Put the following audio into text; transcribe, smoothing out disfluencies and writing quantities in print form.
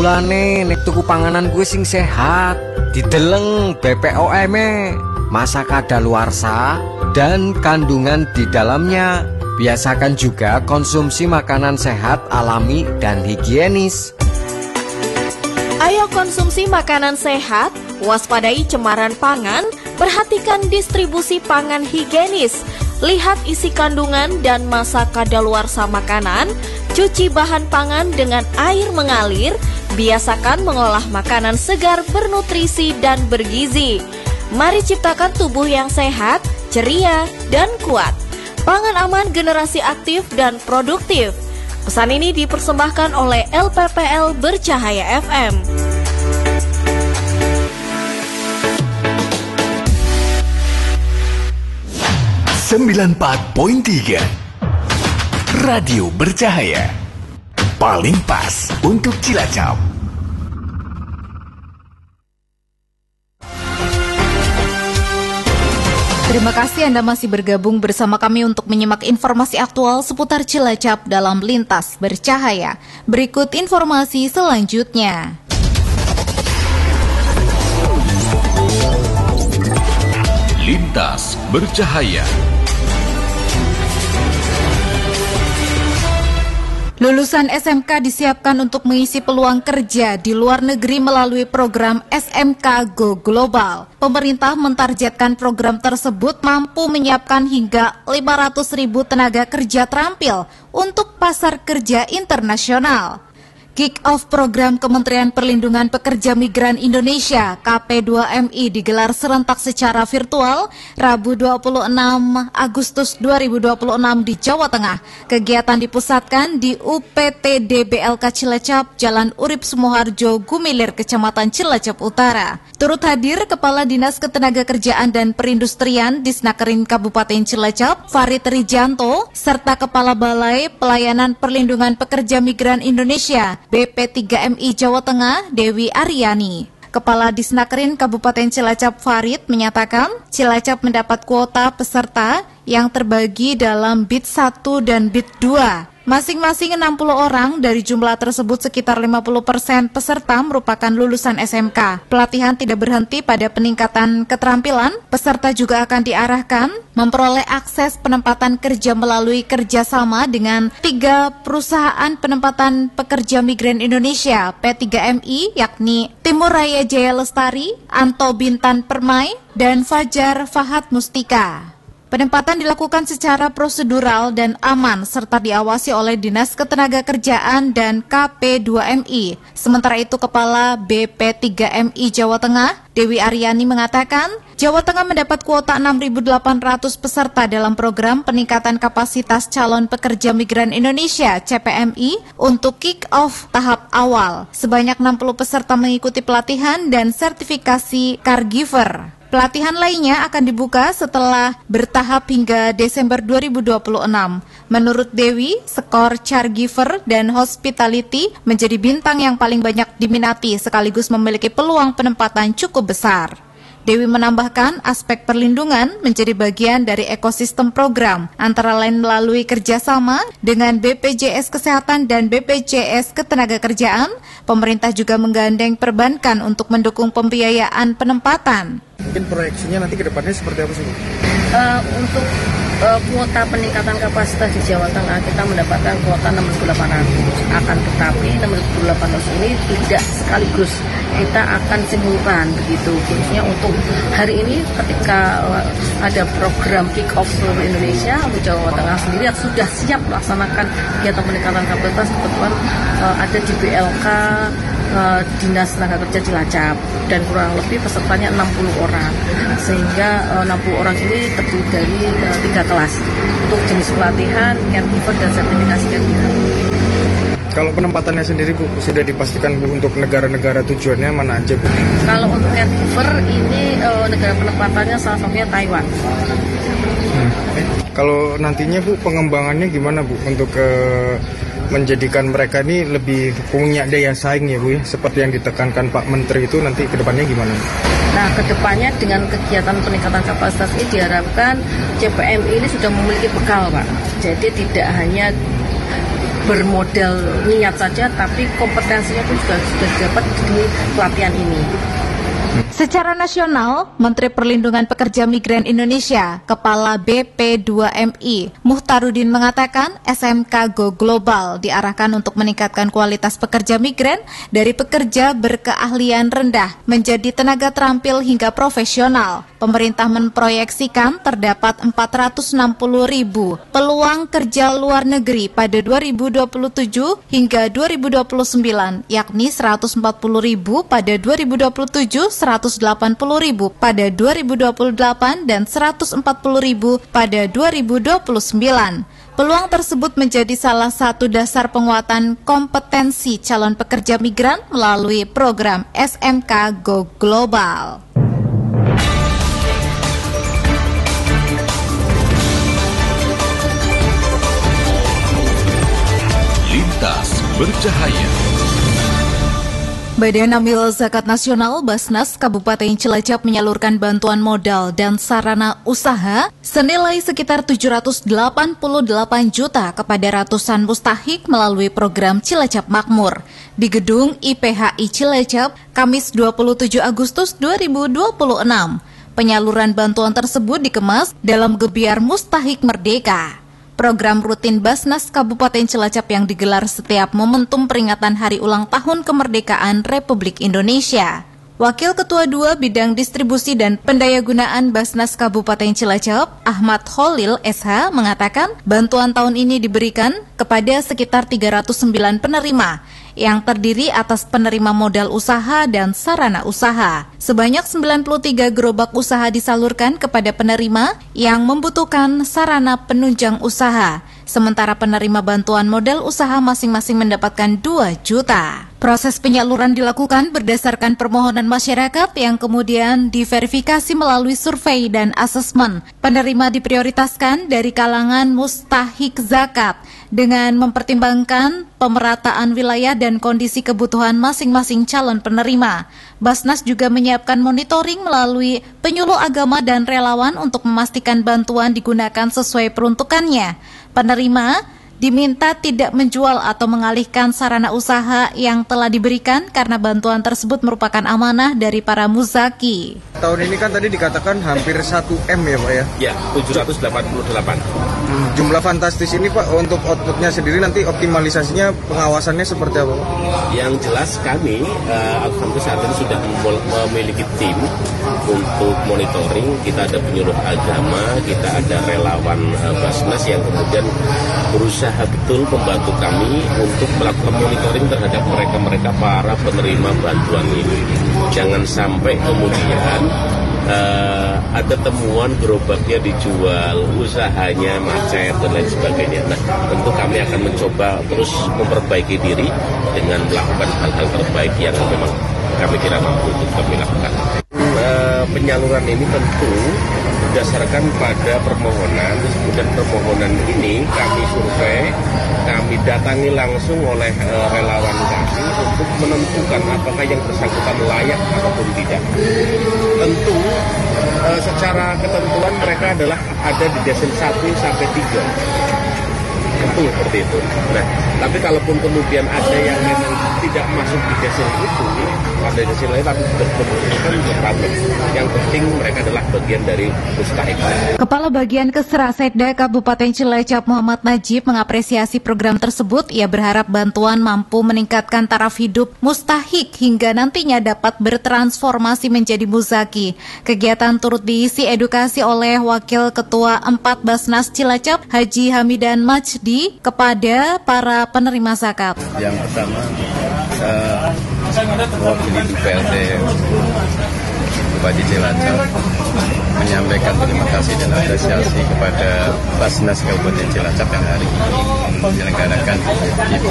mulane nek tuku panganan gue sing sehat, dideleng BPOM-e, masa kadaluarsa dan kandungan di dalamnya. Biasakan juga konsumsi makanan sehat, alami dan higienis. Ayo konsumsi makanan sehat, waspadai cemaran pangan, perhatikan distribusi pangan higienis. Lihat isi kandungan dan masa kadaluarsa makanan, cuci bahan pangan dengan air mengalir, biasakan mengolah makanan segar bernutrisi dan bergizi. Mari ciptakan tubuh yang sehat, ceria, dan kuat. Pangan aman generasi aktif dan produktif. Pesan ini dipersembahkan oleh LPPL Bercahaya FM. .3 Radio Bercahaya, paling pas untuk Cilacap. Terima kasih Anda masih bergabung bersama kami untuk menyimak informasi aktual seputar Cilacap dalam Lintas Bercahaya. Berikut informasi selanjutnya. Lintas Bercahaya. Lulusan SMK disiapkan untuk mengisi peluang kerja di luar negeri melalui program SMK Go Global. Pemerintah mentargetkan program tersebut mampu menyiapkan hingga 500.000 tenaga kerja terampil untuk pasar kerja internasional. Kick-off program Kementerian Perlindungan Pekerja Migran Indonesia KP2MI digelar serentak secara virtual Rabu 26 Agustus 2026 di Jawa Tengah. Kegiatan dipusatkan di UPTD BLK Cilacap, Jalan Urip Sumoharjo, Gumilir, Kecamatan Cilacap Utara. Turut hadir Kepala Dinas Ketenagakerjaan dan Perindustrian Disnakerin Kabupaten Cilacap, Farid Rijanto, serta Kepala Balai Pelayanan Perlindungan Pekerja Migran Indonesia BP3MI Jawa Tengah, Dewi Aryani. Kepala Disnakerin Kabupaten Cilacap Farid menyatakan Cilacap mendapat kuota peserta yang terbagi dalam BIT 1 dan BIT 2. Masing-masing 60 orang, dari jumlah tersebut sekitar 50% peserta merupakan lulusan SMK. Pelatihan tidak berhenti pada peningkatan keterampilan, peserta juga akan diarahkan memperoleh akses penempatan kerja melalui kerjasama dengan 3 perusahaan penempatan pekerja migran Indonesia P3MI, yakni Timur Raya Jaya Lestari, Anto Bintan Permai, dan Fajar Fahad Mustika. Penempatan dilakukan secara prosedural dan aman serta diawasi oleh Dinas Ketenagakerjaan dan KP2MI. Sementara itu Kepala BP3MI Jawa Tengah, Dewi Aryani mengatakan, Jawa Tengah mendapat kuota 6.800 peserta dalam program peningkatan kapasitas calon pekerja migran Indonesia CPMI untuk kick-off tahap awal. Sebanyak 60 peserta mengikuti pelatihan dan sertifikasi caregiver. Pelatihan lainnya akan dibuka setelah bertahap hingga Desember 2026. Menurut Dewi, skor caregiver dan hospitality menjadi bintang yang paling banyak diminati sekaligus memiliki peluang penempatan cukup besar. Dewi menambahkan aspek perlindungan menjadi bagian dari ekosistem program, antara lain melalui kerjasama dengan BPJS Kesehatan dan BPJS Ketenagakerjaan. Pemerintah juga menggandeng perbankan untuk mendukung pembiayaan penempatan. Mungkin proyeksinya nanti ke depannya seperti apa sih? Untuk kuota peningkatan kapasitas di Jawa Tengah kita mendapatkan kuota 6.800. Akan tetapi 6.800 ini tidak sekaligus, kita akan simultan begitu. Khususnya untuk hari ini ketika ada program kick off seluruh Indonesia, untuk Jawa Tengah sendiri sudah siap melaksanakan kegiatan peningkatan kapasitas. Kebetulan ada di BLK Dinas Tenaga Kerja Cilacap dan kurang lebih pesertanya 60 orang, sehingga 60 orang ini terdiri dari 3 kelas untuk jenis pelatihan, caregiver dan sertifikasi caregiver. Kalau penempatannya sendiri Bu, sudah dipastikan Bu untuk negara-negara tujuannya mana aja Bu? Kalau untuk caregiver ini negara penempatannya salah satunya Taiwan. Kalau nantinya Bu, pengembangannya gimana Bu untuk menjadikan mereka ini lebih punya daya saing ya Bu ya, seperti yang ditekankan Pak Menteri itu, nanti ke depannya gimana? Nah, ke depannya dengan kegiatan peningkatan kapasitas ini diharapkan CPMI ini sudah memiliki bekal Pak. Jadi tidak hanya bermodal niat saja, tapi kompetensinya pun juga sudah didapat di pelatihan ini. Secara nasional, Menteri Perlindungan Pekerja Migran Indonesia, Kepala BP2MI, Muhtarudin mengatakan SMK Go Global diarahkan untuk meningkatkan kualitas pekerja migran dari pekerja berkeahlian rendah menjadi tenaga terampil hingga profesional. Pemerintah memproyeksikan terdapat 460.000 peluang kerja luar negeri pada 2027 hingga 2029, yakni 140.000 pada 2027, 180.000 pada 2028 dan 140.000 pada 2029. Peluang tersebut menjadi salah satu dasar penguatan kompetensi calon pekerja migran melalui program SMK Go Global. Lintas Bercahaya. Badan Amil Zakat Nasional Basnas Kabupaten Cilacap menyalurkan bantuan modal dan sarana usaha senilai sekitar 788 juta kepada ratusan mustahik melalui program Cilacap Makmur di gedung IPHI Cilacap, Kamis 27 Agustus 2026. Penyaluran bantuan tersebut dikemas dalam gebiar Mustahik Merdeka. Program rutin Basnas Kabupaten Cilacap yang digelar setiap momentum peringatan Hari Ulang Tahun Kemerdekaan Republik Indonesia. Wakil Ketua 2 Bidang Distribusi dan Pendayagunaan Basnas Kabupaten Cilacap, Ahmad Kholil SH, mengatakan bantuan tahun ini diberikan kepada sekitar 309 penerima yang terdiri atas penerima modal usaha dan sarana usaha. Sebanyak 93 gerobak usaha disalurkan kepada penerima yang membutuhkan sarana penunjang usaha. Sementara penerima bantuan modal usaha masing-masing mendapatkan 2 juta. Proses penyaluran dilakukan berdasarkan permohonan masyarakat yang kemudian diverifikasi melalui survei dan asesmen. Penerima diprioritaskan dari kalangan mustahik zakat dengan mempertimbangkan pemerataan wilayah dan kondisi kebutuhan masing-masing calon penerima. Basnas juga menyiapkan monitoring melalui penyuluh agama dan relawan untuk memastikan bantuan digunakan sesuai peruntukannya. Penerima diminta tidak menjual atau mengalihkan sarana usaha yang telah diberikan karena bantuan tersebut merupakan amanah dari para muzaki. Tahun ini kan tadi dikatakan hampir 1M ya Pak ya? Ya, 788. Jumlah fantastis ini Pak, untuk outputnya sendiri nanti optimalisasinya, pengawasannya seperti apa Pak? Yang jelas kami sampai saat ini sudah memiliki tim untuk monitoring. Kita ada penyuluh agama, kita ada relawan Basnas yang kemudian berusaha betul membantu kami untuk melakukan monitoring terhadap mereka-mereka para penerima bantuan ini. Jangan sampai kemudian ada temuan gerobaknya dijual, usahanya macet dan lain sebagainya. Nah, tentu kami akan mencoba terus memperbaiki diri dengan melakukan hal-hal terbaik yang memang kami kira mampu untuk kami lakukan. Penyaluran ini tentu berdasarkan pada permohonan, kemudian permohonan ini kami survei, kami datangi langsung oleh relawan kami untuk menentukan apakah yang bersangkutan layak ataupun tidak. Tentu secara ketentuan mereka adalah ada di desil 1 sampai 3. Tentu seperti itu. Nah, tapi kalaupun kemudian ada yang memang tidak masuk di desil itu, ada desil lain tapi sudah kemudian problem. Yang penting mereka adalah bagian dari mustahik. Kepala Bagian Kesra Setda Kabupaten Cilacap Muhammad Najib mengapresiasi program tersebut. Ia berharap bantuan mampu meningkatkan taraf hidup mustahik hingga nantinya dapat bertransformasi menjadi muzaki. Kegiatan turut diisi edukasi oleh Wakil Ketua 4 Basnas Cilacap Haji Hamidan Majdi kepada para penerima zakat. Yang pertama, mewakili PLT Bupati Cilacap menyampaikan terima kasih dan apresiasi kepada Basnas Kabupaten Cilacap yang hari ini menyelenggarakan